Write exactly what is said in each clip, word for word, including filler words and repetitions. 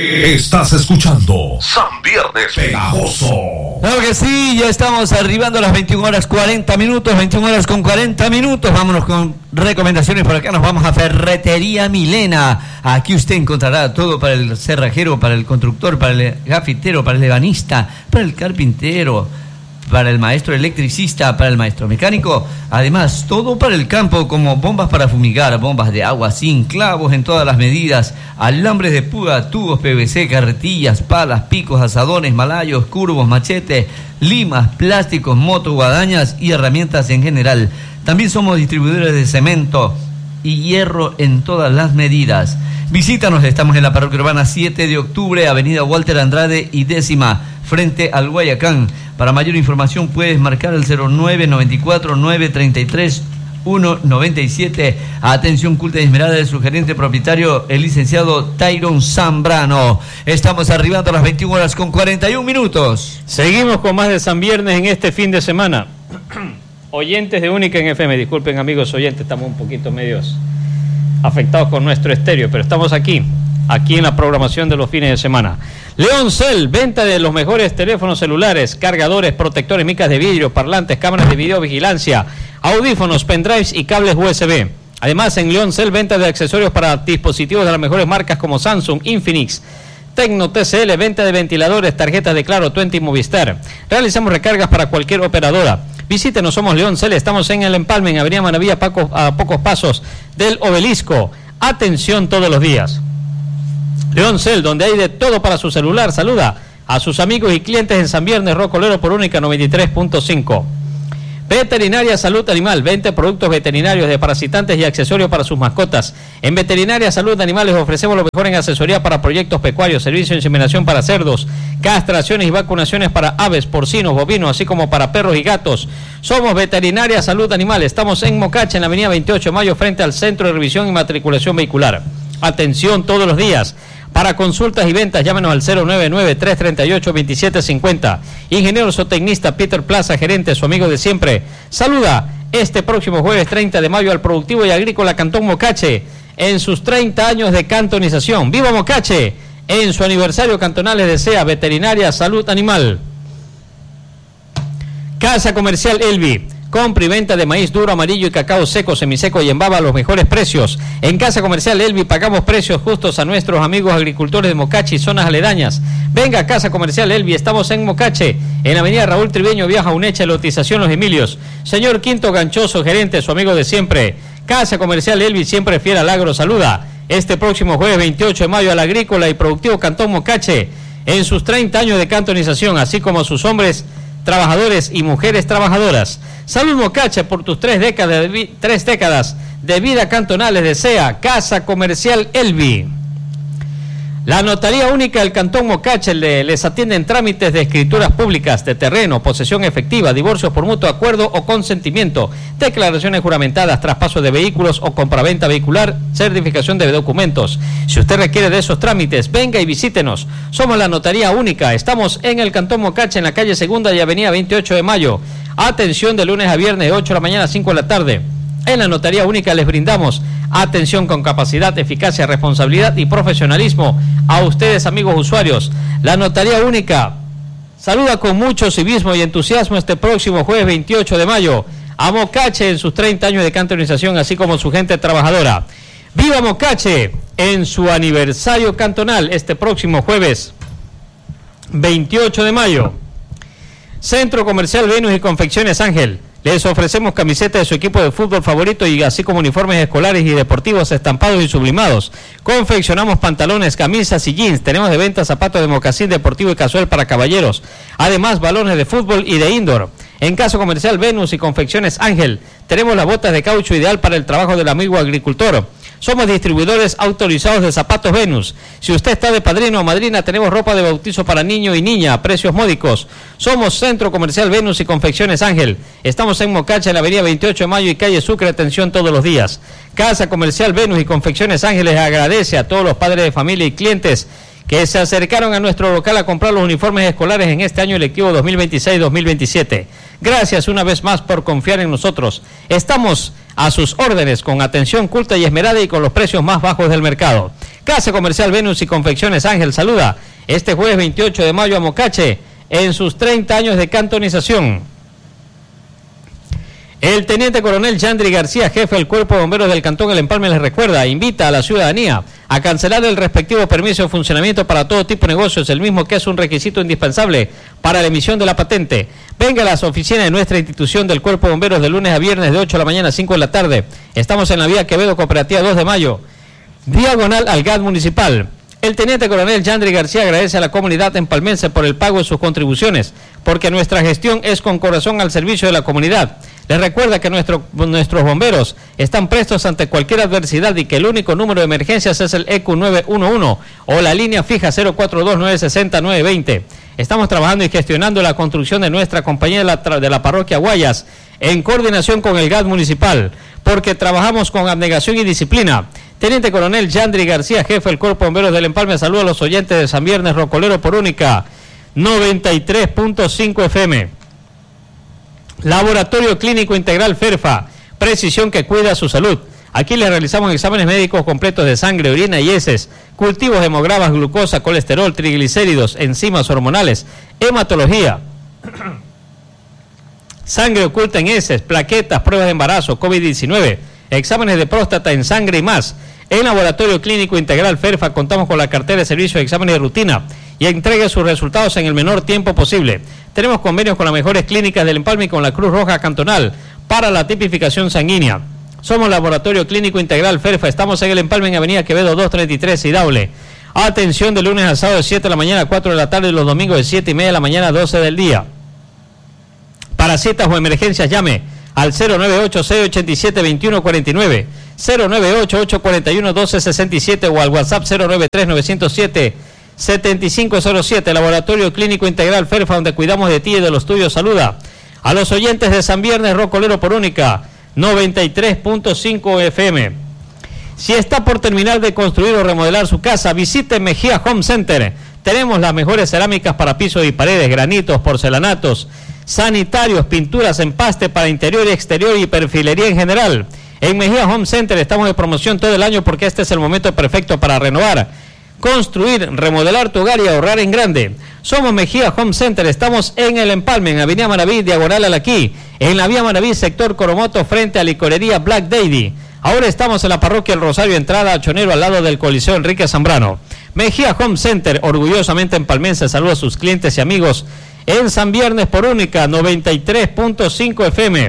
Estás escuchando San Viernes Pegajoso. Claro que sí, ya estamos arribando a las veintiuna horas cuarenta minutos, veintiuna horas con cuarenta minutos. Vámonos con recomendaciones. Por acá nos vamos a Ferretería Milena. Aquí usted encontrará todo para el cerrajero, para el constructor, para el gafitero, para el ebanista, para el carpintero, para el maestro electricista, para el maestro mecánico. Además, todo para el campo, como bombas para fumigar, bombas de agua sin clavos en todas las medidas, alambres de púa, tubos P V C, carretillas, palas, picos, asadones, malayos, curvos, machetes, limas, plásticos, motos, guadañas y herramientas en general. También somos distribuidores de cemento y hierro en todas las medidas. Visítanos, estamos en la parroquia urbana siete de octubre, avenida Walter Andrade y décima, frente al Guayacán. Para mayor información puedes marcar el cero nueve noventa y cuatro nueve treinta y tres uno noventa y siete. Atención culta y esmerada del su gerente propietario, el licenciado Tyron Zambrano. Estamos arribando a las veintiuna horas con cuarenta y un minutos. Seguimos con más de San Viernes en este fin de semana. Oyentes de Única en F M, disculpen amigos oyentes, estamos un poquito medios afectados con nuestro estéreo, pero estamos aquí, aquí en la programación de los fines de semana. Leoncel, venta de los mejores teléfonos celulares, cargadores, protectores, micas de vidrio, parlantes, cámaras de videovigilancia, audífonos, pendrives y cables U S B. Además, en Leoncel, venta de accesorios para dispositivos de las mejores marcas como Samsung, Infinix, Tecno, T C L, venta de ventiladores, tarjetas de Claro, Twenty, Movistar. Realizamos recargas para cualquier operadora. Visítenos, somos Leoncel, estamos en el Empalme, en Avenida Manavía, Paco, a pocos pasos del Obelisco. Atención todos los días. Leoncel, donde hay de todo para su celular. Saluda a sus amigos y clientes en San Viernes, Rocolero por Única noventa y tres punto cinco. Veterinaria Salud Animal, veinte productos veterinarios de parasitantes y accesorios para sus mascotas. En Veterinaria Salud Animales ofrecemos lo mejor en asesoría para proyectos pecuarios, servicio de inseminación para cerdos, castraciones y vacunaciones para aves, porcinos, bovinos, así como para perros y gatos. Somos Veterinaria Salud Animal, estamos en Mocache, en la avenida veintiocho de mayo, frente al Centro de Revisión y Matriculación Vehicular. Atención todos los días. Para consultas y ventas, llámenos al cero nueve nueve, tres tres ocho, dos siete cinco cero. Ingeniero zootecnista Peter Plaza, gerente, su amigo de siempre. Saluda este próximo jueves treinta de mayo al Productivo y Agrícola Cantón Mocache en sus treinta años de cantonización. ¡Viva Mocache! En su aniversario cantonal les desea Veterinaria Salud Animal. Casa Comercial Elvi. Compra y venta de maíz duro, amarillo y cacao seco, semiseco y en baba a los mejores precios. En Casa Comercial Elvi pagamos precios justos a nuestros amigos agricultores de Mocache y zonas aledañas. Venga a Casa Comercial Elvi, estamos en Mocache, en Avenida Raúl Tribeño, Viaja Unecha, lotización Los Emilios. Señor Quinto Ganchoso, gerente, su amigo de siempre. Casa Comercial Elvi, siempre fiel al agro, saluda este próximo jueves veintiocho de mayo al Agrícola y Productivo Cantón Mocache en sus treinta años de cantonización, así como a sus hombres trabajadores y mujeres trabajadoras. Salud Mocache, por tus tres décadas de, vi- tres décadas de vida cantonal les desea Casa Comercial Elvi. La Notaría Única del Cantón Mocache le, les atiende en trámites de escrituras públicas, de terreno, posesión efectiva, divorcios por mutuo acuerdo o consentimiento, declaraciones juramentadas, traspaso de vehículos o compraventa vehicular, certificación de documentos. Si usted requiere de esos trámites, venga y visítenos. Somos la Notaría Única, estamos en el Cantón Mocache, en la calle Segunda y avenida veintiocho de mayo. Atención de lunes a viernes de ocho de la mañana a cinco de la tarde. En la Notaría Única les brindamos atención con capacidad, eficacia, responsabilidad y profesionalismo a ustedes, amigos usuarios. La Notaría Única saluda con mucho civismo y entusiasmo este próximo jueves veintiocho de mayo a Mocache en sus treinta años de cantonización, así como su gente trabajadora. ¡Viva Mocache! En su aniversario cantonal este próximo jueves veintiocho de mayo. Centro Comercial Venus y Confecciones Ángel. Les ofrecemos camisetas de su equipo de fútbol favorito y así como uniformes escolares y deportivos estampados y sublimados. Confeccionamos pantalones, camisas y jeans. Tenemos de venta zapatos de mocasín deportivo y casual para caballeros. Además, balones de fútbol y de indoor. En Caso Comercial Venus y Confecciones Ángel, tenemos las botas de caucho ideal para el trabajo del amigo agricultor. Somos distribuidores autorizados de zapatos Venus. Si usted está de padrino o madrina, tenemos ropa de bautizo para niño y niña a precios módicos. Somos Centro Comercial Venus y Confecciones Ángel. Estamos en Mocache, en la avenida veintiocho de mayo y calle Sucre. Atención todos los días. Casa Comercial Venus y Confecciones Ángeles agradece a todos los padres de familia y clientes que se acercaron a nuestro local a comprar los uniformes escolares en este año lectivo dos mil veintiséis dos mil veintisiete. Gracias una vez más por confiar en nosotros. Estamos a sus órdenes con atención culta y esmerada y con los precios más bajos del mercado. Casa Comercial Venus y Confecciones Ángel saluda este jueves veintiocho de mayo a Mocache en sus treinta años de cantonización. El teniente coronel Yandri García, jefe del Cuerpo de Bomberos del Cantón El Empalme, les recuerda, invita a la ciudadanía a cancelar el respectivo permiso de funcionamiento para todo tipo de negocios, el mismo que es un requisito indispensable para la emisión de la patente. Venga a las oficinas de nuestra institución del Cuerpo de Bomberos de lunes a viernes de ocho de la mañana a cinco de la tarde. Estamos en la vía Quevedo Cooperativa dos de mayo, diagonal al G A T municipal. El teniente coronel Yandri García agradece a la comunidad empalmense por el pago de sus contribuciones, porque nuestra gestión es con corazón al servicio de la comunidad. Les recuerda que nuestro, nuestros bomberos están prestos ante cualquier adversidad y que el único número de emergencias es el E Q nueve uno uno o la línea fija cero cuatro dos nueve seis cero nueve dos cero. Estamos trabajando y gestionando la construcción de nuestra compañía de la, de la parroquia Guayas en coordinación con el G A T municipal, porque trabajamos con abnegación y disciplina. Teniente coronel Yandri García, jefe del Cuerpo de Bomberos del Empalme, saluda a los oyentes de San Viernes Rocolero por Única noventa y tres punto cinco F M. Laboratorio Clínico Integral FERFA, precisión que cuida su salud. Aquí le realizamos exámenes médicos completos de sangre, orina y heces, cultivos de hemogramas, glucosa, colesterol, triglicéridos, enzimas hormonales, hematología, sangre oculta en heces, plaquetas, pruebas de embarazo, COVID diecinueve, exámenes de próstata en sangre y más. En Laboratorio Clínico Integral FERFA contamos con la cartera de servicio de exámenes de rutina y entregue sus resultados en el menor tiempo posible. Tenemos convenios con las mejores clínicas del Empalme y con la Cruz Roja Cantonal para la tipificación sanguínea. Somos Laboratorio Clínico Integral FERFA, estamos en el Empalme en Avenida Quevedo doscientos treinta y tres, Idaule. Atención de lunes a sábado de siete de la mañana a cuatro de la tarde y los domingos de siete y media de la mañana a doce del día. Para citas o emergencias llame al cero nueve ocho seis ocho siete dos uno cuatro nueve, cero nueve ocho ocho cuatro uno uno dos seis siete o al WhatsApp cero nueve tres nueve cero siete siete cinco cero siete. Laboratorio Clínico Integral FERFA, donde cuidamos de ti y de los tuyos. Saluda a los oyentes de San Viernes Rocolero por Única noventa y tres punto cinco F M. Si está por terminar de construir o remodelar su casa, visite Mejía Home Center. Tenemos las mejores cerámicas para pisos y paredes, granitos, porcelanatos, sanitarios, pinturas, empaste para interior y exterior y perfilería en general. En Mejía Home Center estamos de promoción todo el año porque este es el momento perfecto para renovar, construir, remodelar tu hogar y ahorrar en grande. Somos Mejía Home Center, estamos en el Empalme, en Avenida Maraví, diagonal al aquí, en la vía Maraví, sector Coromoto, frente a licorería Black Daddy. Ahora estamos en la parroquia El Rosario, entrada a Chonero, al lado del Coliseo Enrique Zambrano. Mejía Home Center, orgullosamente empalmense, saluda a sus clientes y amigos en San Viernes por Única noventa y tres punto cinco F M.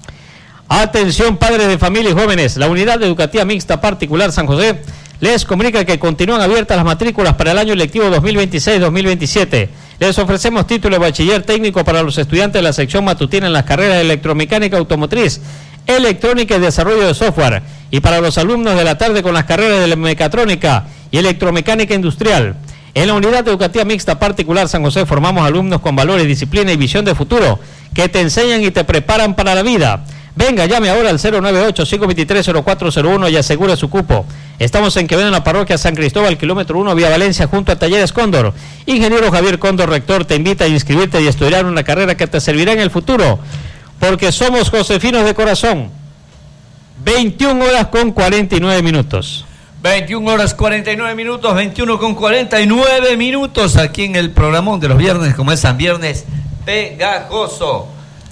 Atención padres de familia y jóvenes, la Unidad Educativa Mixta Particular San José les comunica que continúan abiertas las matrículas para el año lectivo dos mil veintiséis dos mil veintisiete. Les ofrecemos título de bachiller técnico para los estudiantes de la sección matutina en las carreras de electromecánica automotriz, electrónica y desarrollo de software, y para los alumnos de la tarde con las carreras de mecatrónica y electromecánica industrial. En la Unidad Educativa Mixta Particular San José formamos alumnos con valores, disciplina y visión de futuro que te enseñan y te preparan para la vida. Venga, llame ahora al cero nueve ocho cinco dos tres cero cuatro cero uno y asegure su cupo. Estamos en Quevedo, en la parroquia San Cristóbal, kilómetro uno, vía Valencia, junto a Talleres Cóndor. Ingeniero Javier Cóndor, rector, te invita a inscribirte y estudiar una carrera que te servirá en el futuro, porque somos josefinos de corazón. veintiuna horas con cuarenta y nueve minutos. veintiuna horas cuarenta y nueve minutos, veintiuno con cuarenta y nueve minutos aquí en el programón de los viernes, como es San Viernes Pegajoso.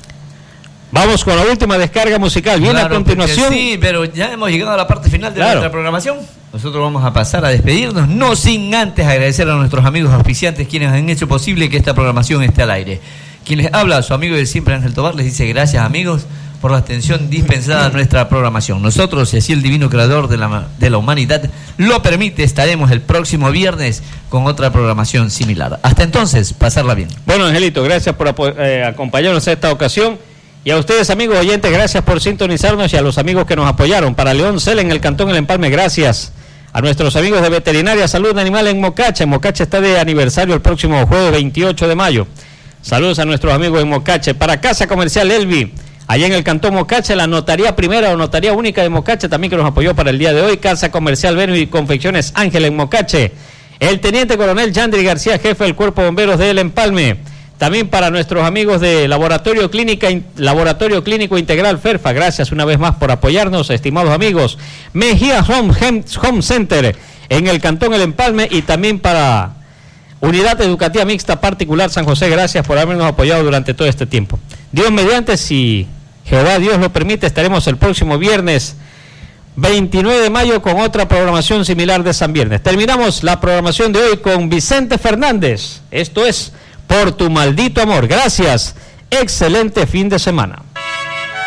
Vamos con la última descarga musical. Viene claro, a continuación. Sí, pero ya hemos llegado a la parte final de claro. nuestra programación. Nosotros vamos a pasar a despedirnos, no sin antes agradecer a nuestros amigos auspiciantes quienes han hecho posible que esta programación esté al aire. Quien les habla, su amigo de siempre Ángel Tobar, les dice gracias amigos por la atención dispensada a nuestra programación. Nosotros, si así el divino creador de la, de la humanidad lo permite, estaremos el próximo viernes con otra programación similar. Hasta entonces, pasarla bien. Bueno, Angelito, gracias por eh, acompañarnos en esta ocasión. Y a ustedes, amigos oyentes, gracias por sintonizarnos, y a los amigos que nos apoyaron. Para León Cel, en el Cantón El Empalme, gracias. A nuestros amigos de Veterinaria Salud Animal en Mocache. Mocache está de aniversario el próximo jueves veintiocho de mayo. Saludos a nuestros amigos en Mocache. Para Casa Comercial Elvi, allá en el Cantón Mocache, la Notaría Primera o Notaría Única de Mocache, también que nos apoyó para el día de hoy. Casa Comercial Venus y Confecciones Ángel en Mocache. El Teniente Coronel Yandri García, jefe del Cuerpo de Bomberos de El Empalme. También para nuestros amigos de Laboratorio Clínica, Laboratorio Clínico Integral FERFA, gracias una vez más por apoyarnos, estimados amigos. Mejía Home, Home Center, en el Cantón El Empalme y también para Unidad Educativa Mixta Particular San José. Gracias por habernos apoyado durante todo este tiempo. Dios mediante, si Jehová Dios lo permite, estaremos el próximo viernes veintinueve de mayo con otra programación similar de San Viernes. Terminamos la programación de hoy con Vicente Fernández. Esto es Por tu maldito amor. Gracias. Excelente fin de semana.